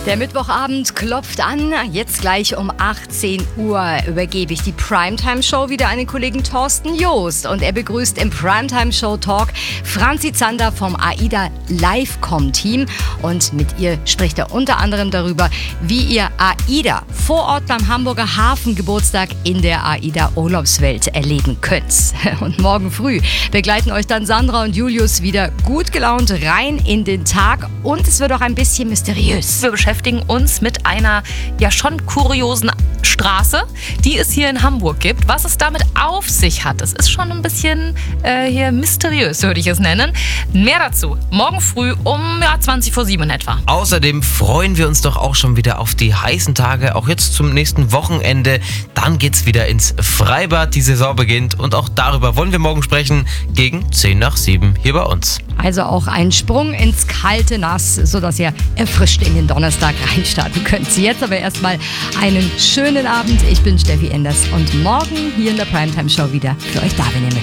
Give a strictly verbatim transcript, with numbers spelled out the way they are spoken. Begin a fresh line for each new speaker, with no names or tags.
Der Mittwochabend klopft an. Jetzt gleich um achtzehn Uhr übergebe ich die Primetime-Show wieder an den Kollegen Thorsten Joost. Und er begrüßt im Primetime-Show-Talk Franzi Zander vom AIDA Livecom-Team. Und mit ihr spricht er unter anderem darüber, wie ihr AIDA vor Ort beim Hamburger Hafengeburtstag in der AIDA Urlaubswelt erleben könnt. Und morgen früh begleiten euch dann Sandra und Julius wieder gut gelaunt rein in den Tag. Und es wird auch ein bisschen mysteriös.
Wir beschäftigen uns mit einer ja schon kuriosen Straße, die es hier in Hamburg gibt. Was es damit auf sich hat, das ist schon ein bisschen äh, hier mysteriös, würde ich es nennen. Mehr dazu morgen früh um ja, zwanzig vor sieben etwa.
Außerdem freuen wir uns doch auch schon wieder auf die heißen Tage, auch jetzt zum nächsten Wochenende. Dann geht's wieder ins Freibad, die Saison beginnt und auch darüber wollen wir morgen sprechen, gegen zehn nach sieben hier bei uns.
Also auch ein Sprung ins kalte Nass, sodass ihr erfrischt in den Donnerstag reinstarten könnt. Jetzt aber erstmal einen schönen Abend. Ich bin Steffi Enders und morgen hier in der Primetime Show wieder für euch da, wenn ihr möchtet.